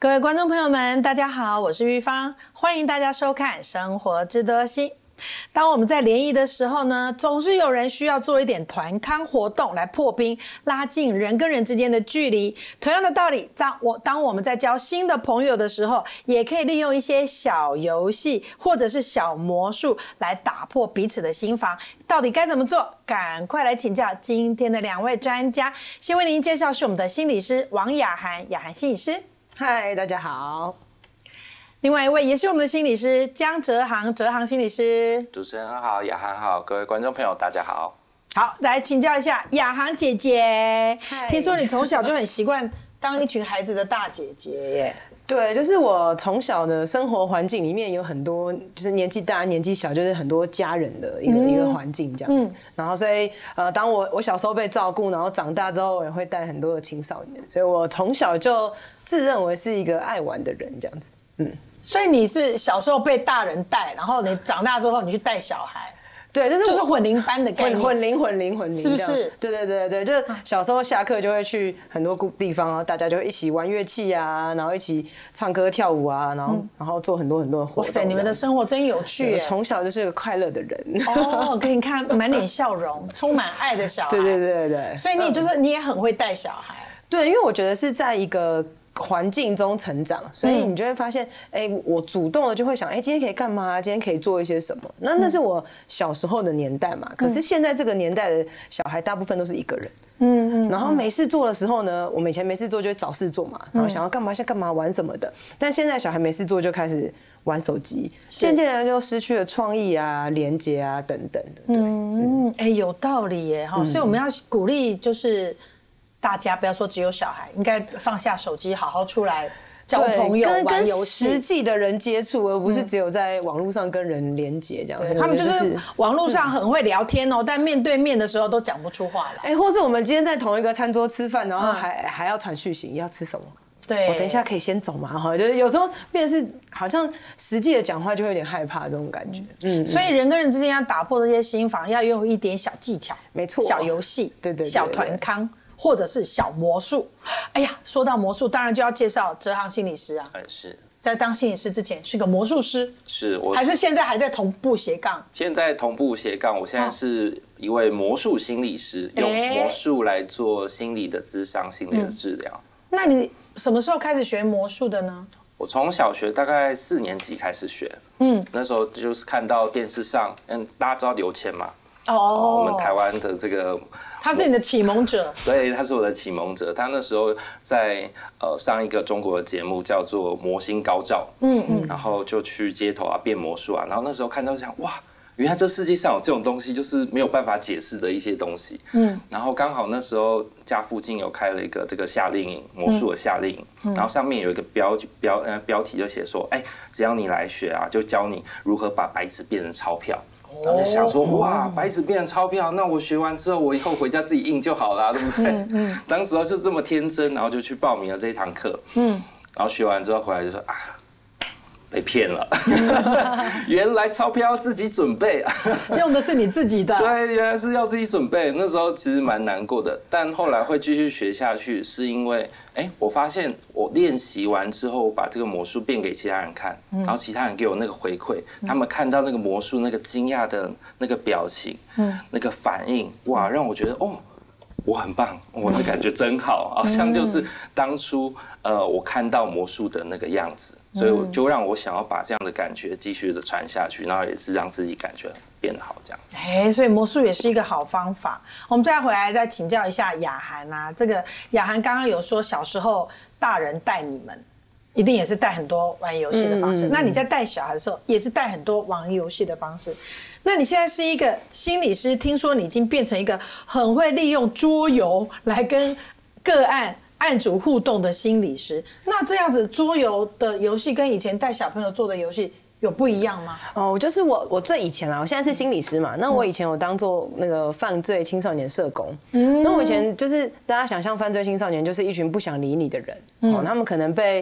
各位观众朋友们，大家好，我是玉芳，欢迎大家收看《生活知多心》。当我们在联谊的时候呢，总是有人需要做一点团康活动来破冰，拉近人跟人之间的距离。同样的道理，当我们在交新的朋友的时候，也可以利用一些小游戏或者是小魔术来打破彼此的心防。到底该怎么做？赶快来请教今天的两位专家。先为您介绍是我们的心理师王雅涵，雅涵心理师。 嗨，大家好。 另外一位也是我们的心理师江哲航，哲航心理师。 主持人好，雅涵好，各位观众朋友大家好。 好，来请教一下雅涵姐姐，听说你从小就很习惯当一群孩子的大姐姐耶。 对，就是我从小的生活环境里面有很多，就是年纪大年纪小，就是很多家人的一个环境这样子。然后所以当我小时候被照顾，然后长大之后我也会带很多的青少年，所以我从小就自认为是一个爱玩的人这样子。 所以你是小时候被大人带，然后你长大之后你去带小孩。 对，就是混龄班的概念， 混龄， 是不是？ 对，就是小时候下课就会去很多地方，然后大家就会一起玩乐器啊，然后一起唱歌跳舞啊，然后做很多的活动。 哇塞，你们的生活真有趣耶！ 从小就是个快乐的人哦，给你看满脸笑容、充满爱的小孩。 对， 所以你也很会带小孩。 对，因为我觉得是在一个环境中成长，所以你就会发现，我主动的就会想，今天可以干嘛？今天可以做一些什么？那是我小时候的年代嘛。可是现在这个年代的小孩，大部分都是一个人，然后没事做的时候呢，我们以前没事做就会找事做嘛，然后想要干嘛先干嘛玩什么的。但现在小孩没事做就开始玩手机，渐渐的就失去了创意啊、连结啊等等的。 有道理耶哈。所以我们要鼓励就是大家不要说只有小孩，应该放下手机，好好出来交朋友、玩游戏， 实际的人接触，而不是只有在网络上跟人连接这样。 他们就是网络上很会聊天哦，但面对面的时候都讲不出话来。 或是我们今天在同一个餐桌吃饭，然后还要传讯息，要吃什么？ 对， 我等一下可以先走嘛哈，就是有时候变成是好像实际的讲话就会有点害怕这种感觉。 所以人跟人之间要打破这些心防，要用一点小技巧， 没错， 小游戏， 对， 小团康。或者是小魔术。哎呀，说到魔术，当然就要介绍哲航心理师啊。 是在当心理师之前是个魔术师，还是现在还在同步斜杠？ 现在同步斜杠，我现在是一位魔术心理师，用魔术来做心理的咨商、心理的治疗。 那你什么时候开始学魔术的呢？ 我从小学大概4年级开始学，那时候就是看到电视上，大家知道刘谦嘛？我们台湾的这个， 他是你的启蒙者， 对，他是我的启蒙者。他那时候在上一个中国的节目叫做《魔星高照》，然后就去街头啊变魔术啊，然后那时候看到想哇，原来这世界上有这种东西，就是没有办法解释的一些东西。然后刚好那时候家附近有开了一个这个夏令营，魔术的夏令营，然后上面有一个标题就写说，只要你来学啊，就教你如何把白纸变成钞票。然后就想说，哇，白纸变成钞票，那我学完之后，我以后回家自己印就好啦，对不对？当时候就这么天真，然后就去报名了这一堂课。然后学完之后回来就说啊，被骗了，原来钞票要自己准备啊， 用的是你自己的。 对，原来是要自己准备。那时候其实蛮难过的，但后来会继续学下去，是因为我发现我练习完之后，把这个魔术变给其他人看，然后其他人给我那个回馈，他们看到那个魔术那个惊讶的那个表情，那个反应，哇，让我觉得我很棒，我的感觉真好，好像就是当初我看到魔术的那个样子，所以就让我想要把这样的感觉继续的传下去，然后也是让自己感觉变好这样子。 所以魔术也是一个好方法。我们再回来再请教一下雅涵啊，这个雅涵刚刚有说小时候大人带你们，一定也是带很多玩游戏的方式。那你在带小孩的时候，也是带很多玩游戏的方式。那你现在是一个心理师，听说你已经变成一个很会利用桌游来跟个案主互动的心理师。那这样子桌游的游戏跟以前带小朋友做的游戏有不一样吗？ 就是我最以前我现在是心理师嘛，那我以前有当做那个犯罪青少年社工。那我以前就是大家想象犯罪青少年就是一群不想理你的人，他们可能被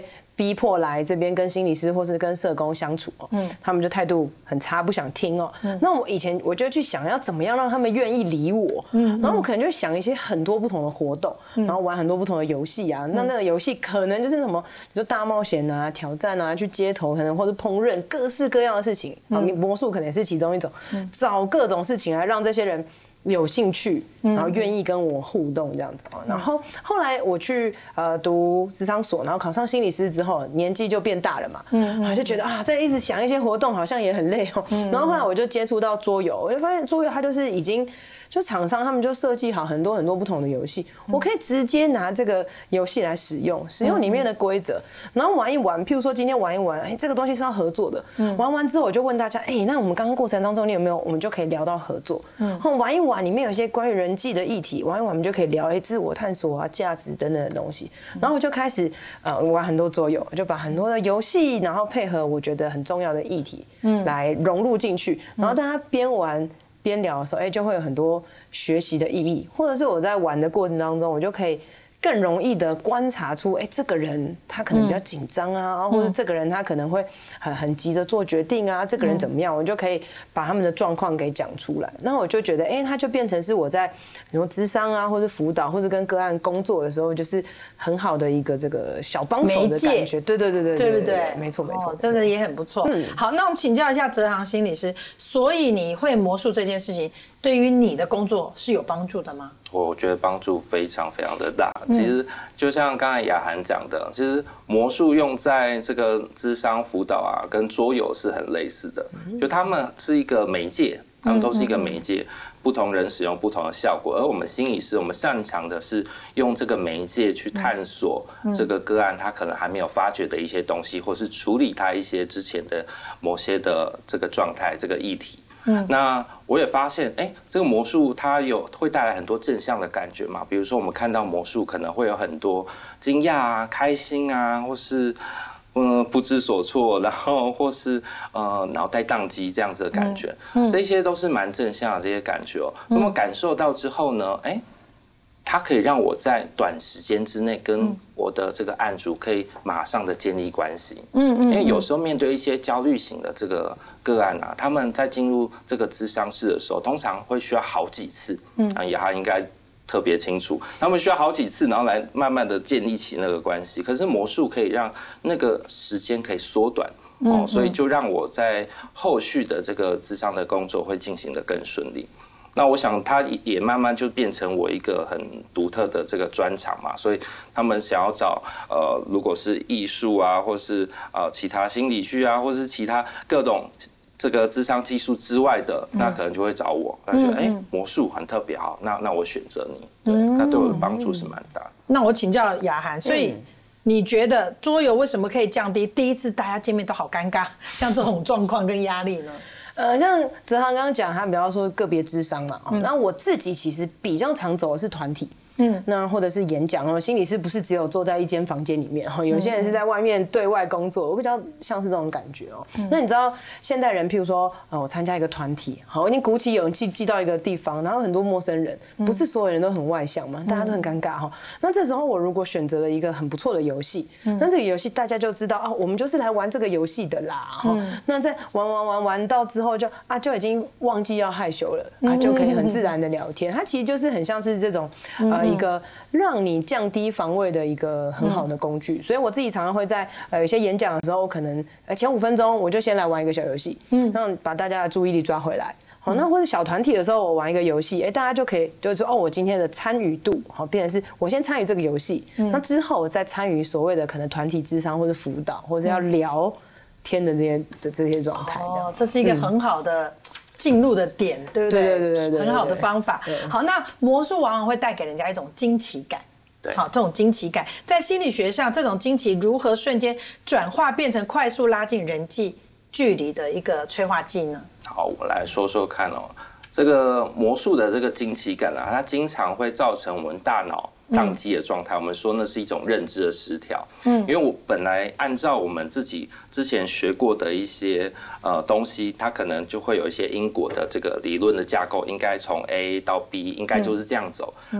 逼迫来这边跟心理师或是跟社工相处他们就态度很差，不想听那我以前我就去想要怎么样让他们愿意理我，然后我可能就想一些很多不同的活动，然后玩很多不同的游戏啊。那个游戏可能就是什么，比如说大冒险啊、挑战啊、去街头，可能或者烹饪，各式各样的事情魔术可能也是其中一种，找各种事情来让这些人有兴趣，然后愿意跟我互动这样子然后后来我去读諮商所，然后考上心理师之后，年纪就变大了嘛，就觉得再一直想一些活动好像也很累然后后来我就接触到桌游，我就发现桌游它就是已经。就厂商他们就设计好很多不同的游戏，我可以直接拿这个游戏来使用里面的规则，然后玩一玩。譬如说今天玩一玩，这个东西是要合作的。玩完之后我就问大家，那我们刚刚过程当中你有没有，我们就可以聊到合作。玩一玩里面有一些关于人际的议题，玩一玩我们就可以聊自我探索啊、价值等等的东西。然后我就开始玩很多桌游，就把很多的游戏，然后配合我觉得很重要的议题来融入进去，然后大家边玩。边聊的时候，就会有很多学习的意义，或者是我在玩的过程当中，我就可以更容易的观察出，这个人他可能比较紧张啊，或者这个人他可能会很急着做决定啊，这个人怎么样，我就可以把他们的状况给讲出来。那我就觉得，他就变成是我在比如諮商啊，或者辅导，或者跟个案工作的时候，就是很好的一个这个小帮手的感觉。对，对不对？没错， 真的也很不错。好，那我们请教一下哲航心理师，所以你会魔术这件事情，对于你的工作是有帮助的吗？ 我觉得帮助非常非常的大。其实就像刚才雅涵讲的，其实魔术用在这个諮商辅导啊，跟桌游是很类似的，就他们是一个媒介，他们都是一个媒介，不同人使用不同的效果。而我们心理师，我们擅长的是用这个媒介去探索这个个案他可能还没有发觉的一些东西，或是处理他一些之前的某些的这个状态、这个议题。那我也发现，这个魔术它会带来很多正向的感觉嘛。比如说，我们看到魔术可能会有很多惊讶啊、开心啊，或是不知所措，然后或是脑袋宕机这样子的感觉，这些都是蛮正向的这些感觉那么感受到之后呢，它可以让我在短时间之内跟我的这个案主可以马上的建立关系。因为有时候面对一些焦虑型的这个个案啊，他们在进入这个諮商室的时候，通常会需要好几次。雅涵应该特别清楚，他们需要好几次，然后来慢慢的建立起那个关系。可是魔术可以让那个时间可以缩短。所以就让我在后续的这个諮商的工作会进行得更顺利。那我想它也慢慢就变成我一个很独特的这个专长嘛，所以他们想要找如果是艺术啊，或是其他心理学啊，或是其他各种这个諮商技术之外的，那可能就会找我，他觉得魔术很特别好，那我选择你，对，它对我的帮助是蛮大的。 那我请教雅涵，所以你觉得桌游为什么可以降低第一次大家见面都好尴尬，像这种状况跟压力呢？ 像哲航刚刚讲，他比较说个别諮商嘛，那我自己其实比较常走的是团体。那或者是演讲心理师不是只有坐在一间房间里面有些人是在外面对外工作，我比较像是这种感觉那你知道现代人，譬如说我参加一个团体，我已经鼓起勇气进到一个地方，然后很多陌生人，不是所有人都很外向嘛，大家都很尴尬那这时候我如果选择了一个很不错的游戏，那这个游戏大家就知道我们就是来玩这个游戏的啦那在玩到之后就已经忘记要害羞了就可以很自然的聊天。它其实就是很像是这种一个让你降低防卫的一个很好的工具。所以我自己常常会在有些演讲的时候，可能前5分钟我就先来玩一个小游戏，让把大家的注意力抓回来。那或者小团体的时候，我玩一个游戏，大家就可以就是说我今天的参与度变成是我先参与这个游戏，那之后我再参与所谓的可能团体諮商或者辅导，或者要聊天的这些状态。 这是一个很好的进入的点，对不对？ 对， 很好的方法。好，那魔术往往会带给人家一种惊奇感。 对， 好，这种惊奇感在心理学上，这种惊奇如何瞬间转化变成快速拉近人际距离的一个催化剂呢？ 好，我来说说看这个魔术的这个惊奇感它经常会造成我们大脑宕机的状态，我们说那是一种认知的失调。因为我本来按照我们自己之前学过的一些东西，它可能就会有一些因果的这个理论的架构，应该从 A 到 B， 应该就是这样走。